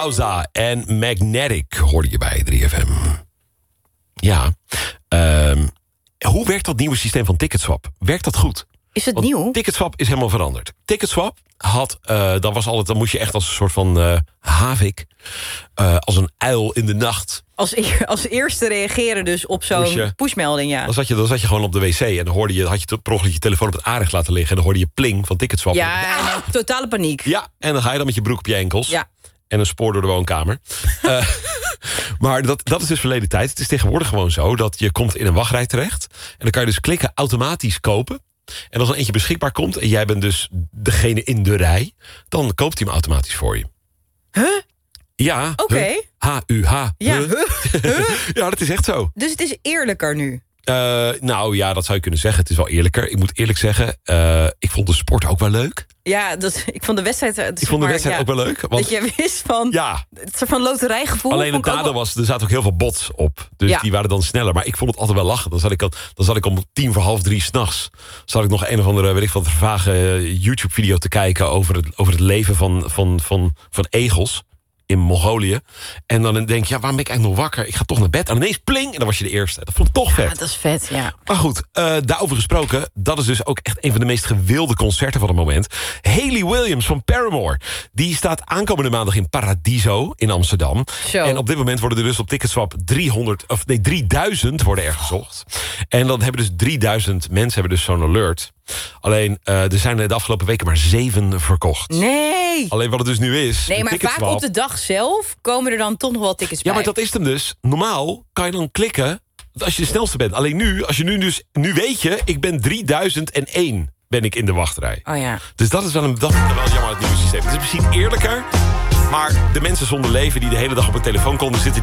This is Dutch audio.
Causa en Magnetic hoorde je bij 3FM. Ja. Hoe werkt dat nieuwe systeem van Ticketswap? Werkt dat goed? Is het Want nieuw? Ticketswap is helemaal veranderd. Ticketswap had, dan moest je echt als een soort van havik, als een uil in de nacht. Als eerste reageren dus op zo'n pushmelding, ja. Dan zat je gewoon op de wc en dan had je per ongeluk je telefoon op het aanrecht laten liggen en dan hoorde je pling van Ticketswap. Ja, totale paniek. Ja, en dan ga je dan met je broek op je enkels. Ja. En een spoor door de woonkamer. Maar dat is dus verleden tijd. Het is tegenwoordig gewoon zo dat je komt in een wachtrij terecht. En dan kan je dus klikken automatisch kopen. En als er eentje beschikbaar komt en jij bent dus degene in de rij, dan koopt hij hem automatisch voor je. Huh? Ja. Oké. H-U-H. Ja, Ja, dat is echt zo. Dus het is eerlijker nu. Nou ja, dat zou je kunnen zeggen. Het is wel eerlijker. Ik moet eerlijk zeggen, ik vond de sport ook wel leuk. Ja, ik vond de wedstrijd... ook wel leuk. Want, dat je wist van... Ja. Het soort van loterijgevoel. Alleen het nadeel was, er zaten ook heel veel bots op. Dus die waren dan sneller. Maar ik vond het altijd wel lachen. Dan zat ik om 2:45 s'nachts. Zat ik nog een of andere, weet ik wat, vage YouTube-video te kijken over het leven van egels in Mongolië. En dan denk je, waarom ben ik eigenlijk nog wakker? Ik ga toch naar bed. En ineens pling, en dan was je de eerste. Dat vond ik toch vet. Ja, dat is vet, ja. Maar goed, daarover gesproken, dat is dus ook echt een van de meest gewilde concerten van het moment. Hayley Williams van Paramore. Die staat aankomende maandag in Paradiso in Amsterdam. Zo. En op dit moment worden er dus op Ticketswap 3000 worden er gezocht. En dan hebben dus 3000 mensen hebben dus zo'n alert. Alleen, er zijn de afgelopen weken maar 7 verkocht. Nee! Alleen wat het dus nu is... Nee, maar vaak op de dag zelf komen er dan toch nog wel tickets bij. Ja, maar dat is hem dus. Normaal kan je dan klikken als je de snelste bent. Alleen nu, als je nu weet je, ik ben 3001 ben ik in de wachtrij. Oh ja. Dus dat is wel jammer, het nieuwe systeem. Het is misschien eerlijker, maar de mensen zonder leven die de hele dag op een telefoon konden zitten...